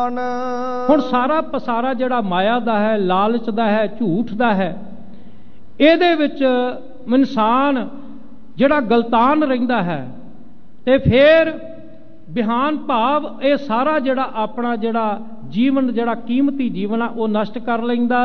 ਹੁਣ ਸਾਰਾ ਪਸਾਰਾ ਜਿਹੜਾ ਮਾਇਆ ਦਾ ਹੈ, ਲਾਲਚ ਦਾ ਹੈ, ਝੂਠ ਦਾ ਹੈ, ਇਹਦੇ ਵਿੱਚ ਇਨਸਾਨ ਜਿਹੜਾ ਗਲਤਾਨ ਰਹਿੰਦਾ ਹੈ ਤੇ ਫਿਰ ਬਿਹਾਨ ਭਾਵ ਇਹ ਸਾਰਾ ਜਿਹੜਾ ਆਪਣਾ ਜਿਹੜਾ ਜੀਵਨ, ਜਿਹੜਾ ਕੀਮਤੀ ਜੀਵਨ ਆ, ਉਹ ਨਸ਼ਟ ਕਰ ਲੈਂਦਾ।